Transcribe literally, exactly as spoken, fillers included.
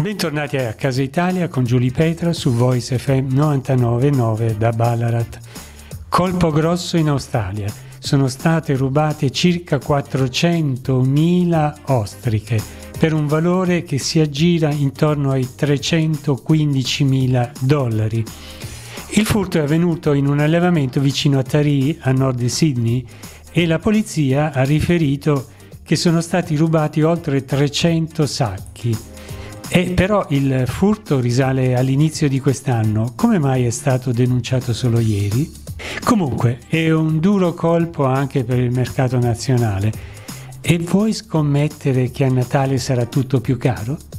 Bentornati a Casa Italia con Giulio Petra su Voice F M novantanove virgola nove da Ballarat. Colpo grosso in Australia. Sono state rubate circa quattrocentomila ostriche per un valore che si aggira intorno ai trecentoquindicimila dollari. Il furto è avvenuto in un allevamento vicino a Taree, a nord di Sydney, e la polizia ha riferito che sono stati rubati oltre trecento sacchi. E però il furto risale all'inizio di quest'anno. Come mai è stato denunciato solo ieri? Comunque è un duro colpo anche per il mercato nazionale. E vuoi scommettere che a Natale sarà tutto più caro?